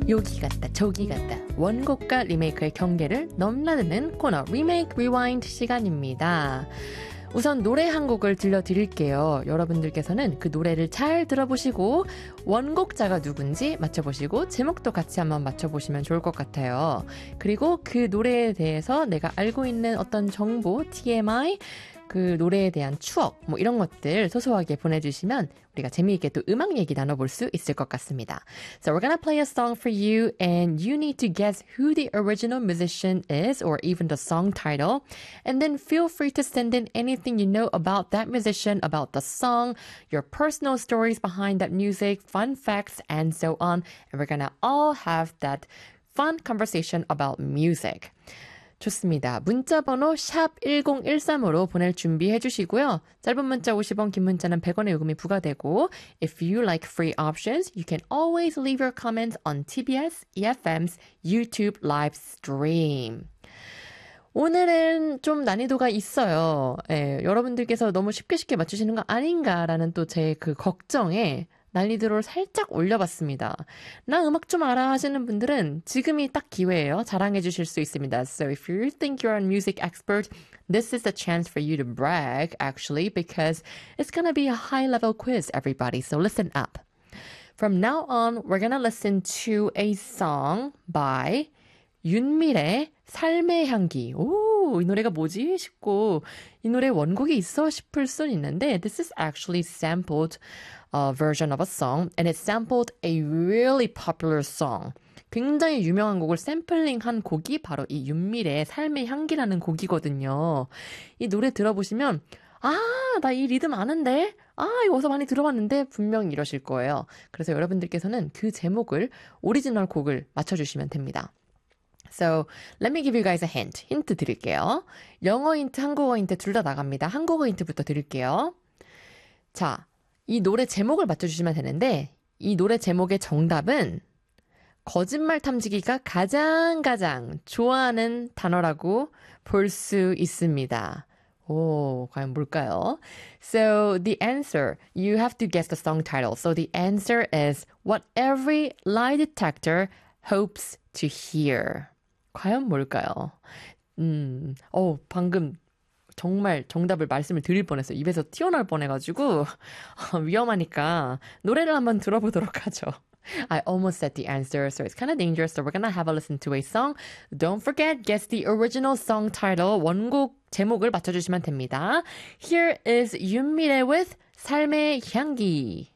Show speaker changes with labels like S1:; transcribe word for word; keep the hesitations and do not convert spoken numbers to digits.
S1: 여기 같다 저기 같다 원곡과 리메이크의 경계를 넘나드는 코너 리메이크 리와인드 시간입니다. 우선 노래 한 곡을 들려드릴게요. 여러분들께서는 그 노래를 잘 들어보시고 원곡자가 누군지 맞춰보시고 제목도 같이 한번 맞춰보시면 좋을 것 같아요. 그리고 그 노래에 대해서 내가 알고 있는 어떤 정보, 티엠아이, 그 노래에 대한 추억, 뭐 이런 것들 소소하게 보내주시면 우리가 재미있게 또 음악 얘기 나눠볼 수 있을 것 같습니다. So we're gonna play a song for you and you need to guess who the original musician is or even the song title. And then feel free to send in anything you know about that musician, about the song, your personal stories behind that music, fun facts, and so on. And we're gonna all have that fun conversation about music. 좋습니다. 문자번호 샵 일공일삼으로 보낼 준비해 주시고요. 짧은 문자 오십 원, 긴 문자는 백 원의 요금이 부과되고 If you like free options, you can always leave your comments on 티비에스 이에프엠's YouTube live stream. 오늘은 좀 난이도가 있어요. 예, 여러분들께서 너무 쉽게 쉽게 맞추시는 거 아닌가라는 또 제 그 걱정에 난이도를 살짝 올려봤습니다. 나 음악 좀 알아 하시는 분들은 지금이 딱 기회예요. 자랑해 주실 수 있습니다. So if you think you're a music expert, this is the chance for you to brag, actually, because it's going to be a high-level quiz, everybody. So listen up. From now on, we're going to listen to a song by 윤미래 삶의 향기. 오, 이 노래가 뭐지? 싶고 이 노래 원곡이 있어 싶을 순 있는데 This is actually sampled uh, version of a song and it sampled a really popular song. 굉장히 유명한 곡을 샘플링한 곡이 바로 이 윤미래의 삶의 향기라는 곡이거든요. 이 노래 들어보시면 아, 나 이 리듬 아는데? 아, 이거 어디서 많이 들어봤는데? 분명히 이러실 거예요. 그래서 여러분들께서는 그 제목을 오리지널 곡을 맞춰주시면 됩니다. So, let me give you guys a hint. 힌트 드릴게요. 영어 힌트, 한국어 힌트 둘 다 나갑니다. 한국어 힌트부터 드릴게요. 자, 이 노래 제목을 맞춰주시면 되는데 이 노래 제목의 정답은 거짓말 탐지기가 가장 가장 좋아하는 단어라고 볼 수 있습니다. 오, 과연 뭘까요? So, the answer, you have to guess the song title. So, the answer is What Every Lie Detector Hopes to Hear. 과연 뭘까요? 음, 어, 방금 정말 정답을 말씀을 드릴 뻔했어요. 입에서 튀어나올 뻔해가지고 위험하니까 노래를 한번 들어보도록 하죠. I almost said the answer, so it's kind of dangerous. So we're gonna have a listen to a song. Don't forget, guess the original song title. 원곡 제목을 맞춰주시면 됩니다. Here is 윤미래 with 삶의 향기.